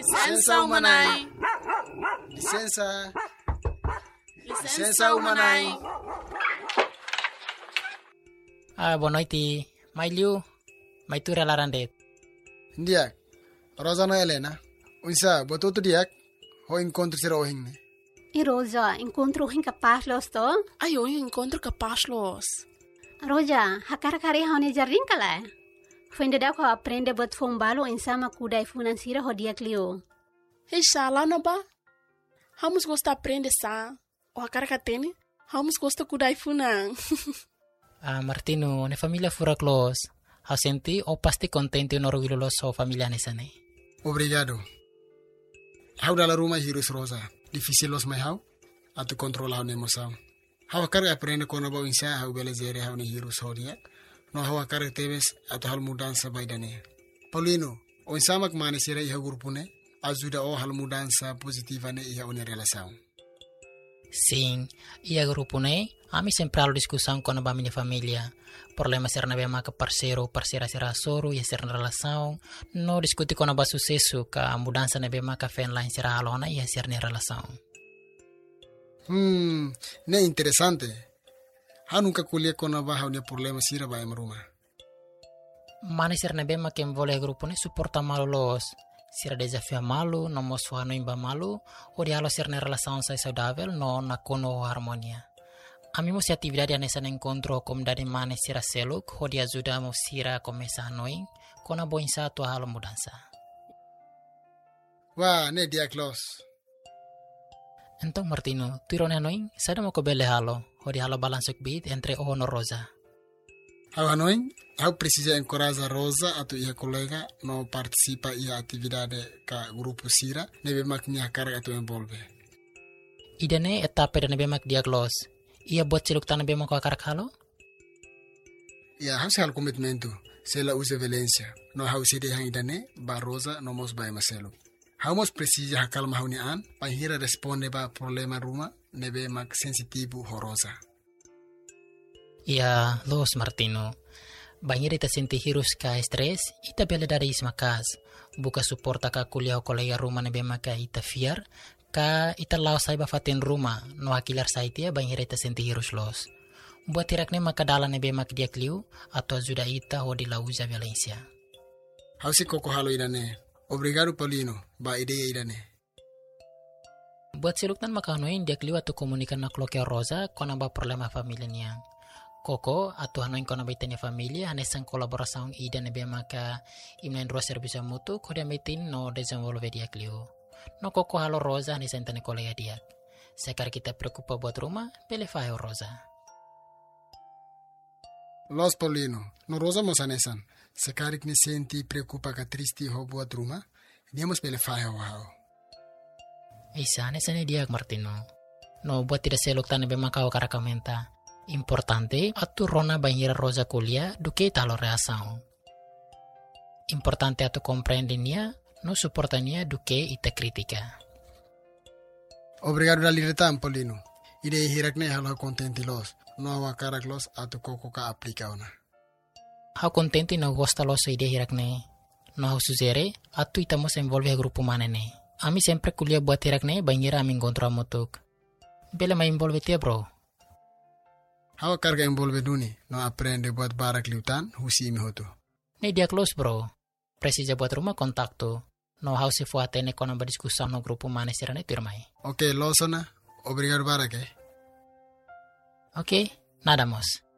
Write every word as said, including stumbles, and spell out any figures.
Licença umanai. Licença. Licença umanai. Ah, boa noite. Mai Liu, mai tu relarandet. Ndiak. Rosa no Helena. Unsa, botou tu diak. Ho encontro sira ohing ne. E Rosa, encontro ohing capaz los to? Ai, eu encontro capaz los. Rosa, hakar kari haune jardim kala. Fuende da ko aprende bot fombalo insama kudai financiera ho diak Liu. Hei, lá na ba? Vamos gostar aprender sa. O a cara que tem, vamos gostar kudai funang. Ah, Martino, ne familia fura close. Hau senti o pasti contenti un orgullo lo so familia nesane. Obrigado. Hau dalla Roma hirus Rosa. Difícil los mai hau. Atu controla hau nemosau. Hau akar aprende kono ba insa hau belezere hau ne hirus hodiak. No hau akar tebes atu hal mudansa baidane. Paulino, o insamak mane sira iha grupune. Ajuda o hal mudansa positiva ne iha une relação. Sim, ia grupo ne, ami sempre alo discussão com a minha família. Problema ser na bema que parceiro, parceira será soro, ia ser na relação. No discutir com a sucesso que a mudança na bema que fen lá será alona ia ser na relação. Hmm, ne interessante. Ha nunca kulia com a barra ne problema sira ba emruma. Mane ser na bema que envolve grupo ne suporta malo los. Sira desafio malu, no mosuha no imba malu, o dialo ser na relação sai saudável, no na kono harmonia. Ami mo si atividade nessa encontro como dari mane sira seluk, o di ajuda mo sira começar noin, kona boinsa tua halo mudança. Wah, ne dia close. Então Martino, tu irone noin, sada mo ko bele halo, o di halo balansuk bit entre o no Rosa. Hau Hanoi, hau precisa encorajar Rosa atu ia colega no participa ia atividade ka grupo Sira, nebe maknya carga atu envolve. Idane etapa da nebe mak diaglos. Ia buat ciluk tanah nebe mak akar halo? Ia hau hal komitmentu, sela usa violência. No hau sede hang idane ba Rosa no mos ba maselo. Hau mos precisa hakal mahuni an, pa hira responde ba problema ruma nebe mak sensitivo ho Rosa. Ia, los Martino. Banyak ita senti hirus ka stres, ita bela dari ismakas. Buka suporta ka kuliah o kolega rumah nebe maka ita fiar, ka ita lao saiba fatin rumah, no akilar saitia banyak ita senti hirus los. Buat tirakne maka dala nebe mak dia kliu, atau ajuda ita ho di lauza Valencia. Hau si koko halo idane. Obrigado Paulino, ba ideia idane. Buat siluktan maka hanoin dia kliu atau komunikan na kloke Rosa, kona ba problema familia niang. Koko atau hanoin kona baitanya familia hanesan kolaboração ida nebe maka imnen dua serviço mutu kode metin no desenvolve dia kliu. No koko halo Rosa hanesan tane kolega dia. Sekar kita preocupa buat rumah, pele faio Rosa. Los Paulino, no Rosa mos hanesan. Sekar ni senti preocupa ka tristi ho buat rumah, diamos pele faio hao. Isa hanesan dia Martino. No buat tidak seluk tane nebe maka o karakamenta. Importante atu rona banhira Rosa kuliah duke talo reação. Importante atu compreendinia no suportania duke ita kritika. Obrigado da liretan Paulino. Ide hirakne halo contenti los. No awa karak los atu koko ka aplika ona. Hau contenti no gosta los ide hirakne. No hau suzere atu ita mos envolve grupo manene. Ami sempre kuliah buat hirakne banhira ami encontro amutuk. Bele ma envolve tia bro. Hau carga envolve duni, no aprende buat barak liutan, husi imi hotu. Ne dia close bro. Precisa buat rumah kontaktu. No hau se fuate ne kona berdiskussão no grupo mane sirane turmai. Ok, losona. Obrigado barak eh. Ok, nada mos.